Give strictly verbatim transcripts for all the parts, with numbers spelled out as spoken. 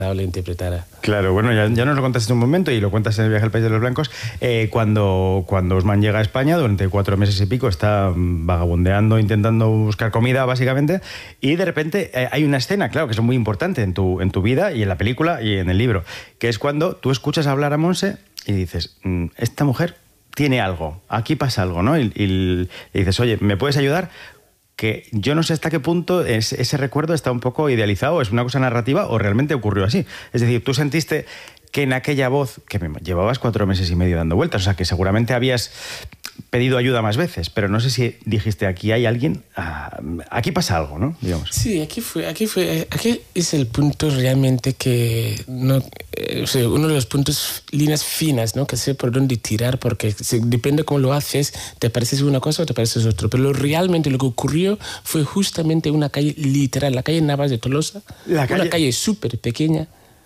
interpretara. Claro, bueno, ya, ya nos lo contaste en un momento y lo cuentas en El viaje al país de los blancos. Eh, cuando, cuando Ousmane llega a España, durante cuatro meses y pico, está vagabundeando, intentando buscar comida, básicamente, y de repente eh, hay una escena, claro, que es muy importante en tu, en tu vida y en la película y en el libro, que es cuando tú escuchas hablar a Montse y dices, esta mujer tiene algo, aquí pasa algo, ¿no? Y, y, y dices, oye, ¿me puedes ayudar? Que yo no sé hasta qué punto es, ese recuerdo está un poco idealizado, es una cosa narrativa o realmente ocurrió así. Es decir, tú sentiste que en aquella voz, que me llevabas cuatro meses y medio dando vueltas, o sea, que seguramente habías pedido ayuda más veces, pero no sé si dijiste, aquí hay alguien, ah, aquí pasa algo, ¿no? Digamos. Sí, aquí fue, aquí fue, aquí es el punto realmente que, no, eh, o sea, uno de los puntos, líneas finas, ¿no? Que sé por dónde tirar, porque se, depende cómo lo haces, te pareces una cosa o te pareces otra. Pero lo, realmente lo que ocurrió fue justamente una calle literal, la calle Navas de Tolosa, la calle... una calle súper pequeña.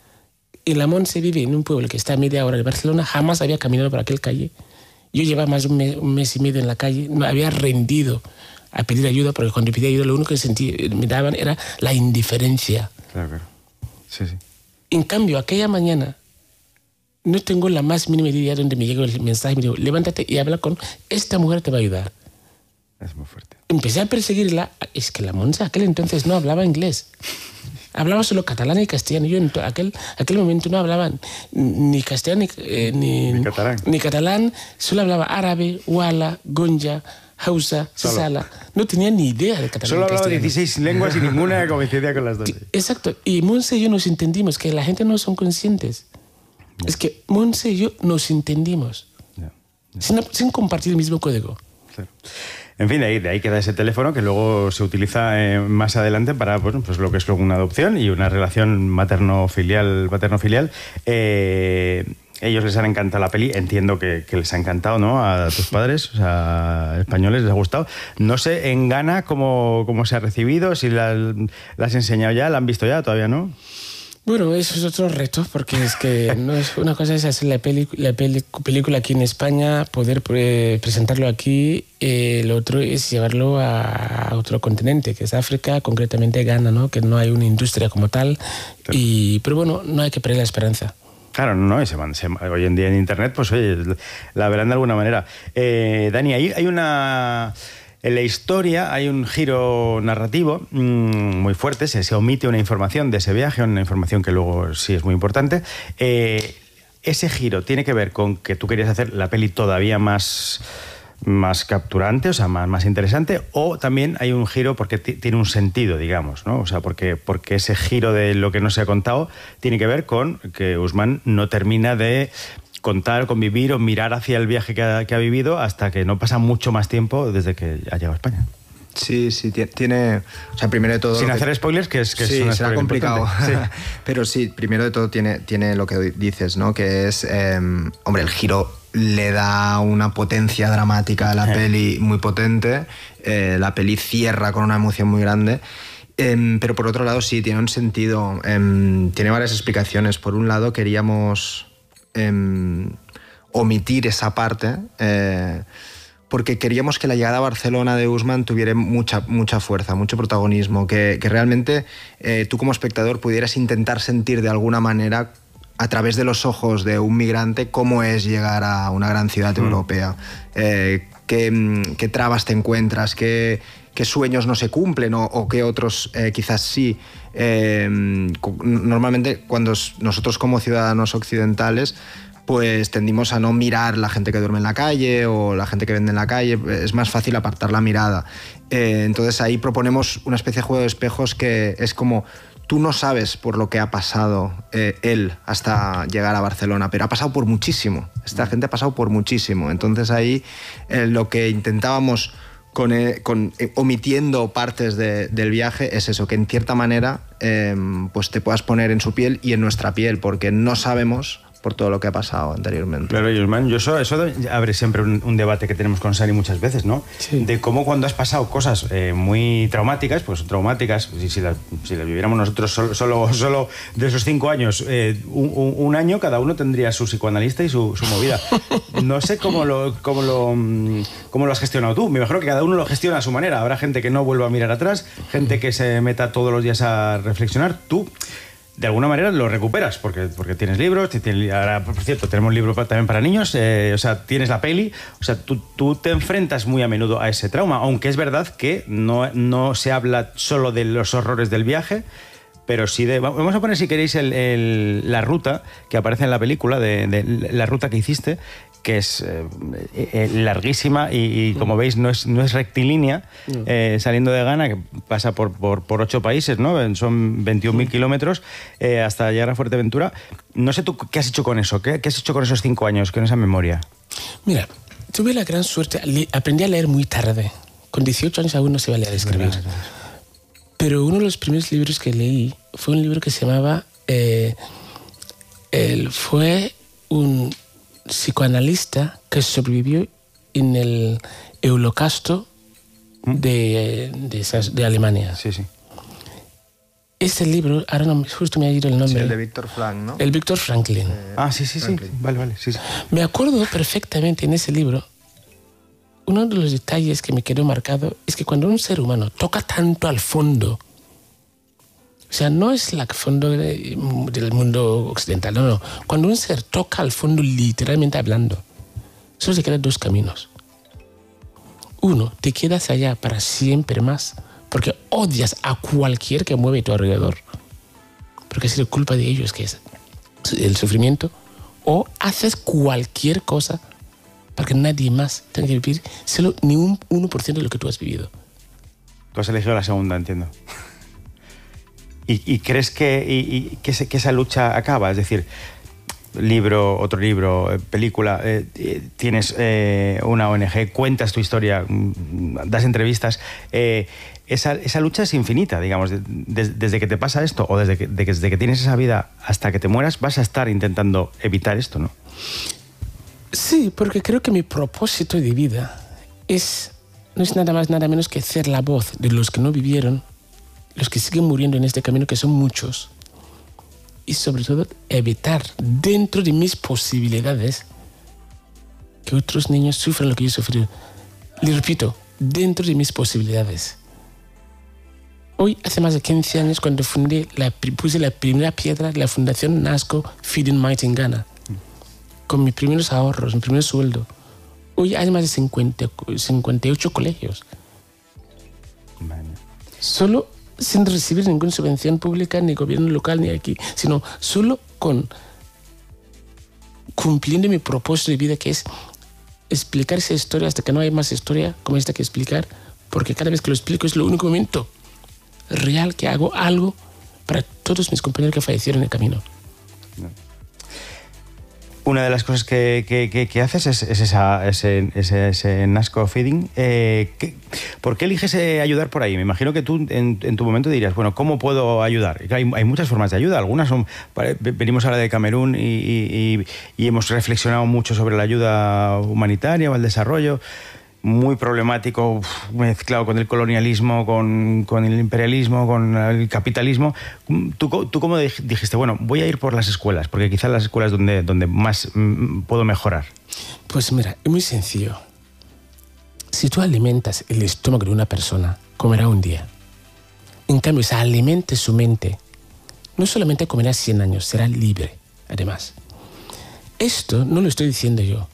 Y la Montse vive en un pueblo que está a media hora de Barcelona, jamás había caminado por aquel calle. Yo llevaba más de un mes, un mes y medio en la calle, me había rendido a pedir ayuda, porque cuando pedía ayuda lo único que sentí, me daban era la indiferencia. Claro, claro. Sí, sí. En cambio, aquella mañana, no tengo la más mínima idea de dónde me llegó el mensaje, me dijo, levántate y habla con esta mujer, te va a ayudar. Es muy fuerte. Empecé a perseguirla, es que la Montse aquel entonces no hablaba inglés. Hablaba solo catalán y castellano. Yo en aquel, aquel momento no hablaba ni castellano ni, eh, ni, ni, catalán. ni catalán, solo hablaba árabe, wala, gonja, hausa, sala. No tenía ni idea de catalán. Solo hablaba dieciséis lenguas y ninguna coincidía con las dos. Exacto. Y Montse y yo nos entendimos, que la gente no son conscientes. Yeah. Es que Montse y yo nos entendimos. Yeah. Yeah. Sin, sin compartir el mismo código. Claro. En fin, de ahí, de ahí queda ese teléfono que luego se utiliza eh, más adelante para bueno, pues lo que es una adopción y una relación materno-filial. Materno-filial. Eh, ellos les han encantado la peli, entiendo que, que les ha encantado, ¿no? A tus padres, o sea, españoles, les ha gustado. No sé, en Ghana, cómo, cómo se ha recibido, si la, la has enseñado ya, la han visto ya, todavía no. Bueno, eso es otro reto, porque es que no es, una cosa es hacer la, peli, la peli, película aquí en España, poder eh, presentarlo aquí, eh, lo otro es llevarlo a, a otro continente, que es África, concretamente Ghana, ¿no? Que no hay una industria como tal, claro. y, pero bueno, no hay que perder la esperanza. Claro, no, y se van, se, hoy en día en Internet, pues oye, la verán de alguna manera. Eh, Dani, hay, hay una... En la historia hay un giro narrativo mmm, muy fuerte, se, se omite una información de ese viaje, una información que luego sí es muy importante. Eh, ese giro tiene que ver con que tú querías hacer la peli todavía más, más capturante, o sea, más, más interesante, o también hay un giro porque tiene un sentido, digamos, ¿no? O sea, porque, porque ese giro de lo que no se ha contado tiene que ver con que Ousmane no termina de contar, convivir o mirar hacia el viaje que ha, que ha vivido hasta que no pasa mucho más tiempo desde que ha llegado a España. Sí, sí, tiene... O sea, primero de todo... Sin hacer que, spoilers, que es que sí, es un será complicado. Sí. Pero sí, primero de todo tiene, tiene lo que dices, ¿no? Que es... Eh, hombre, el giro le da una potencia dramática a la eh. peli muy potente. Eh, la peli cierra con una emoción muy grande. Eh, pero por otro lado, sí, tiene un sentido. Eh, tiene varias explicaciones. Por un lado, queríamos... Eh, omitir esa parte eh, porque queríamos que la llegada a Barcelona de Ousmane tuviera mucha, mucha fuerza, mucho protagonismo, que, que realmente eh, tú como espectador pudieras intentar sentir de alguna manera a través de los ojos de un migrante cómo es llegar a una gran ciudad mm. europea, eh, qué, qué trabas te encuentras, qué, qué sueños no se cumplen o, o qué otros eh, quizás sí. Eh, normalmente cuando nosotros como ciudadanos occidentales pues tendimos a no mirar la gente que duerme en la calle o la gente que vende en la calle, es más fácil apartar la mirada. Eh, entonces ahí proponemos una especie de juego de espejos que es como tú no sabes por lo que ha pasado eh, él hasta llegar a Barcelona, pero ha pasado por muchísimo, esta gente ha pasado por muchísimo. Entonces ahí eh, lo que intentábamos Con, eh, con, eh, omitiendo partes de, del viaje es eso, que en cierta manera eh, pues te puedas poner en su piel y en nuestra piel, porque no sabemos por todo lo que ha pasado anteriormente. Claro, Ousmane, yo eso, eso abre siempre un, un debate que tenemos con Sari muchas veces, ¿no? Sí. De cómo cuando has pasado cosas eh, muy traumáticas, pues traumáticas, si, si, las, si las viviéramos nosotros solo, solo, solo de esos cinco años, eh, un, un, un año cada uno tendría su psicoanalista y su, su movida. No sé cómo lo, cómo, lo, cómo lo has gestionado tú. Me imagino que cada uno lo gestiona a su manera. Habrá gente que no vuelva a mirar atrás, gente que se meta todos los días a reflexionar. Tú... de alguna manera lo recuperas, porque, porque tienes libros, tienes, ahora, por cierto, tenemos libros también para niños, eh, o sea, tienes la peli, o sea, tú, tú te enfrentas muy a menudo a ese trauma, aunque es verdad que no, no se habla solo de los horrores del viaje, pero sí de... Vamos a poner, si queréis, el, el, la ruta que aparece en la película, de, de la ruta que hiciste, que es eh, eh, larguísima y, y como veis no es, no es rectilínea, eh, saliendo de Ghana, que pasa por, por, por ocho países, ¿no? Son veintiún mil kilómetros eh, hasta llegar a Fuerteventura. No sé tú qué has hecho con eso, qué, qué has hecho con esos cinco años, con esa memoria. Mira, tuve la gran suerte, aprendí a leer muy tarde. Con dieciocho años aún no sabía leer y escribir. Verdad, verdad. Pero uno de los primeros libros que leí fue un libro que se llamaba... Eh, él fue un psicoanalista que sobrevivió en el Holocausto de, de, esas, de Alemania. Sí, sí. Este libro, ahora no, justo me ha ido el nombre. Sí, el de Víctor Frank, ¿no? El Víctor Franklin. Eh, ah, sí, sí, Franklin. sí. Vale, vale. Sí, sí. Me acuerdo perfectamente en ese libro, uno de los detalles que me quedó marcado es que cuando un ser humano toca tanto al fondo, o sea, no es el fondo de, del mundo occidental, no, no. Cuando un ser toca al fondo, literalmente hablando, solo se quedan dos caminos. Uno, te quedas allá para siempre más, porque odias a cualquier que mueve a tu alrededor, porque es la culpa de ellos que es el sufrimiento, o haces cualquier cosa para que nadie más tenga que vivir solo ni un uno por ciento de lo que tú has vivido. Tú has elegido la segunda, entiendo. ¿Y, y crees que, y, y que, se, que esa lucha acaba? Es decir, libro, otro libro, eh, película, eh, eh, tienes eh, una O N G, cuentas tu historia, das entrevistas. Eh, esa, esa lucha es infinita, digamos. De, de, desde que te pasa esto o desde que, de, desde que tienes esa vida hasta que te mueras, vas a estar intentando evitar esto, ¿no? Sí, porque creo que mi propósito de vida es, no es nada más, nada menos que ser la voz de los que no vivieron, los que siguen muriendo en este camino, que son muchos, y sobre todo evitar dentro de mis posibilidades que otros niños sufran lo que yo he sufrido. Le repito, dentro de mis posibilidades. Hoy, hace más de quince años, cuando fundé, la, puse la primera piedra de la Fundación NASCO Feeding Might en Ghana, con mis primeros ahorros, mi primer sueldo. Hoy hay más de cincuenta, cincuenta y ocho colegios. Vale. Solo sin recibir ninguna subvención pública, ni gobierno local, ni aquí, sino solo con cumpliendo mi propósito de vida, que es explicar esa historia hasta que no hay más historia como esta que explicar, porque cada vez que lo explico es lo único momento real que hago algo para todos mis compañeros que fallecieron en el camino. No. Una de las cosas que, que, que, que haces es, es esa, ese, ese, ese NASCO Feeding. Eh, ¿qué, ¿Por qué eliges eh, ayudar por ahí? Me imagino que tú en, en tu momento dirías, bueno, ¿cómo puedo ayudar? Hay, hay muchas formas de ayuda. Algunas son... Venimos ahora de Camerún y, y, y hemos reflexionado mucho sobre la ayuda humanitaria o el desarrollo. Muy problemático, mezclado con el colonialismo, con, con el imperialismo, con el capitalismo. ¿Tú, tú cómo dijiste, bueno, voy a ir por las escuelas? Porque quizás las escuelas donde, donde más mm, puedo mejorar. Pues mira, es muy sencillo. Si tú alimentas el estómago de una persona, comerá un día. En cambio, si alimentes su mente, no solamente comerá cien años, será libre, además. Esto no lo estoy diciendo yo.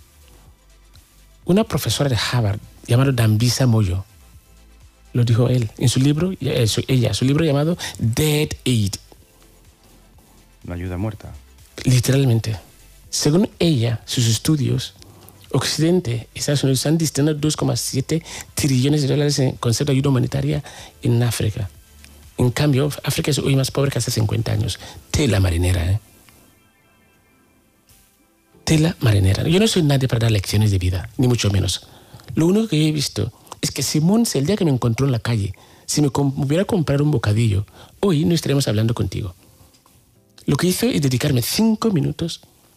Una profesora de Harvard llamada Dambisa Moyo lo dijo él en su libro, ella, su libro llamado Dead Aid. La ayuda muerta. Literalmente. Según ella, sus estudios, Occidente, Estados Unidos, han destinado dos coma siete trillones de dólares en concepto de ayuda humanitaria en África. En cambio, África es hoy más pobre que hace cincuenta años. Tela marinera, ¿eh? Tela marinera. Yo no soy nadie para dar lecciones de vida, ni mucho menos. Lo único que yo he visto es que Simón, el día que me encontró en la calle, si me hubiera comprado un bocadillo, hoy no estaríamos hablando contigo. Lo que hizo es dedicarme cinco minutos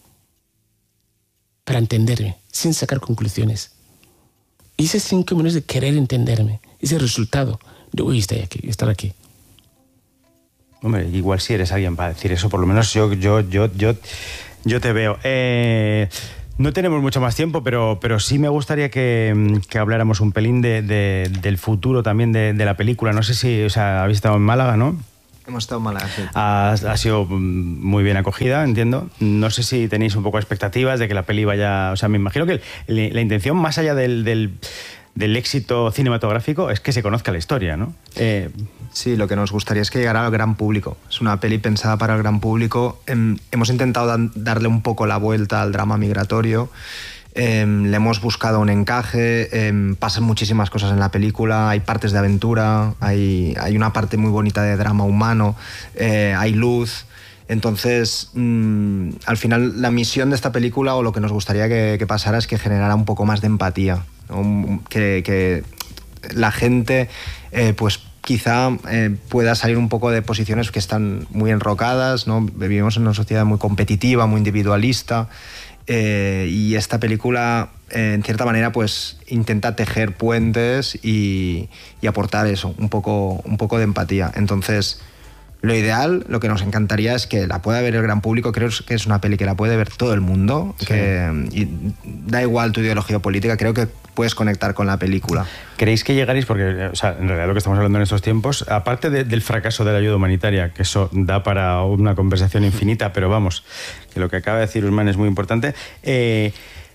para entenderme, sin sacar conclusiones. Y ese cinco minutos de querer entenderme, ese resultado de hoy estar aquí, estar aquí. Hombre, igual si eres alguien para decir eso, por lo menos yo, yo, yo, yo, yo te veo. Eh, no tenemos mucho más tiempo, pero, pero sí me gustaría que, que habláramos un pelín de, de, del futuro también de, de la película. No sé si, o sea, habéis estado en Málaga, ¿no? Hemos estado mal así. Ha, ha sido muy bien acogida, entiendo. No sé si tenéis un poco expectativas de que la peli vaya... O sea, me imagino que el, la intención, más allá del, del, del éxito cinematográfico, es que se conozca la historia, ¿no? Eh... Sí, lo que nos gustaría es que llegara al gran público. Es una peli pensada para el gran público. Eh, hemos intentado dan, darle un poco la vuelta al drama migratorio. Eh, le hemos buscado un encaje, eh, pasan muchísimas cosas en la película, hay partes de aventura, hay, hay una parte muy bonita de drama humano, eh, hay luz. Entonces, mmm, al final la misión de esta película, o lo que nos gustaría que, que pasara, es que generara un poco más de empatía, ¿no? que, que la gente eh, pues quizá eh, pueda salir un poco de posiciones que están muy enrocadas, ¿no? Vivimos en una sociedad muy competitiva, muy individualista. Eh, y esta película, eh, en cierta manera, pues intenta tejer puentes y, y aportar eso, un poco, un poco de empatía. Entonces, lo ideal, lo que nos encantaría es que la pueda ver el gran público. Creo que es una peli que la puede ver todo el mundo, sí. que, y da igual tu ideología política, creo que puedes conectar con la película. ¿Creéis que llegaréis? Porque, o sea, en realidad lo que estamos hablando en estos tiempos, aparte de, del fracaso de la ayuda humanitaria, que eso da para una conversación infinita, pero vamos, que lo que acaba de decir Usman es muy importante, eh,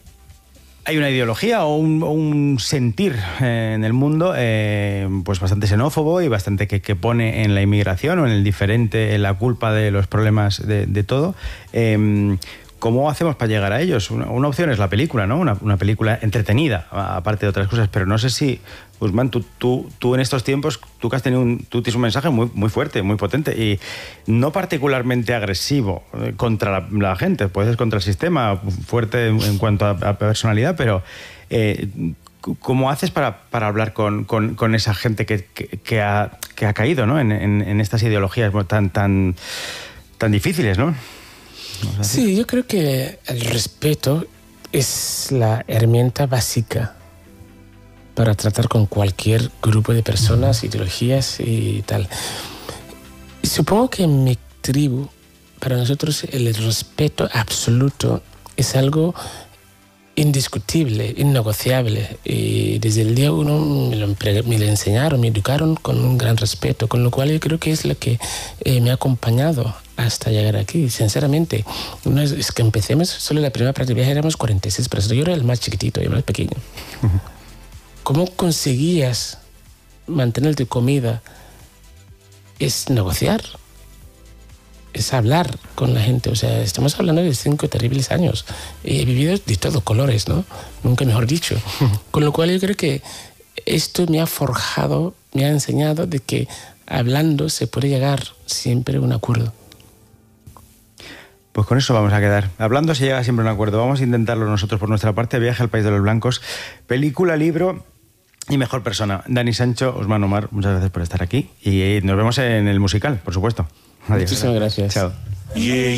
hay una ideología o un, o un sentir eh, en el mundo eh, pues bastante xenófobo y bastante que, que pone en la inmigración o en el diferente, en la culpa de los problemas de, de todo. Eh, ¿Cómo hacemos para llegar a ellos? Una, una opción es la película, ¿no? Una, una película entretenida, aparte de otras cosas, pero no sé si, Usman, tú, tú, tú en estos tiempos, tú que has tenido un, tú tienes un mensaje muy, muy fuerte, muy potente y no particularmente agresivo contra la, la gente, puedes ser contra el sistema, fuerte en, en cuanto a, a personalidad, pero eh, ¿cómo haces para, para hablar con, con, con esa gente que, que, que, ha, que ha caído, ¿no? en, en, en estas ideologías tan, tan, tan difíciles, ¿no? Sí, yo creo que el respeto es la herramienta básica para tratar con cualquier grupo de personas, ideologías y tal. Y supongo que en mi tribu, para nosotros el respeto absoluto es algo indiscutible, innegociable. Y desde el día uno me lo, me lo enseñaron, me educaron con un gran respeto, con lo cual yo creo que es lo que eh, me ha acompañado hasta llegar aquí, sinceramente. No es, es que empecemos, solo la primera parte de viaje éramos cuarenta y seis personas. Yo era el más chiquitito, el más pequeño. Uh-huh. ¿Cómo conseguías mantener tu comida? Es negociar, es hablar con la gente. O sea, estamos hablando de cinco terribles años. He vivido de todos colores, ¿no? Nunca mejor dicho. Uh-huh. Con lo cual yo creo que esto me ha forjado, me ha enseñado de que hablando se puede llegar siempre a un acuerdo. Pues con eso vamos a quedar. Hablando se llega siempre a un acuerdo. Vamos a intentarlo nosotros por nuestra parte. Viaje al País de los Blancos. Película, libro y mejor persona. Dani Sancho, Usman Omar, muchas gracias por estar aquí. Y nos vemos en el musical, por supuesto. Adiós. Muchísimas gracias. Chao. Yeah.